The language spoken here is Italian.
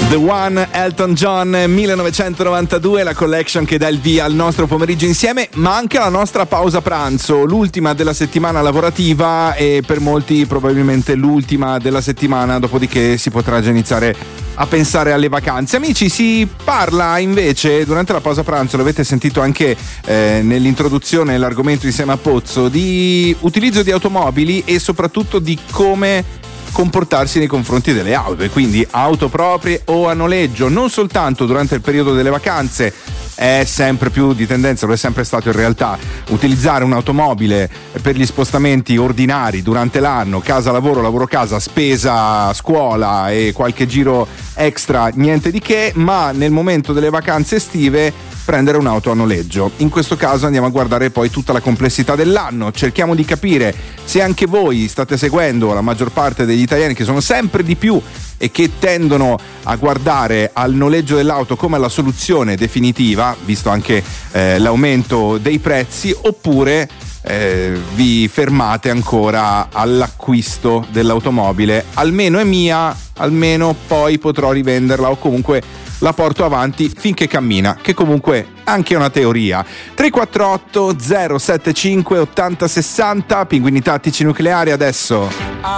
The One, Elton John, 1992, la collection che dà il via al nostro pomeriggio insieme, ma anche alla nostra pausa pranzo, l'ultima della settimana lavorativa e per molti probabilmente l'ultima della settimana, dopodiché si potrà già iniziare a pensare alle vacanze. Amici, si parla invece durante la pausa pranzo, l'avete sentito anche nell'introduzione, l'argomento insieme a Pozzo, di utilizzo di automobili e soprattutto di come comportarsi nei confronti delle auto, e quindi auto proprie o a noleggio, non soltanto durante il periodo delle vacanze. È sempre più di tendenza, lo è sempre stato in realtà, utilizzare un'automobile per gli spostamenti ordinari durante l'anno, casa lavoro, lavoro casa, spesa, scuola e qualche giro extra, niente di che, ma nel momento delle vacanze estive prendere un'auto a noleggio. In questo caso andiamo a guardare poi tutta la complessità dell'anno, cerchiamo di capire se anche voi state seguendo la maggior parte degli italiani, che sono sempre di più e che tendono a guardare al noleggio dell'auto come la soluzione definitiva, visto anche l'aumento dei prezzi, oppure vi fermate ancora all'acquisto dell'automobile. Almeno è mia, almeno poi potrò rivenderla o comunque la porto avanti finché cammina, che comunque anche è una teoria. 348 075 80 60, Pinguini Tattici Nucleari adesso.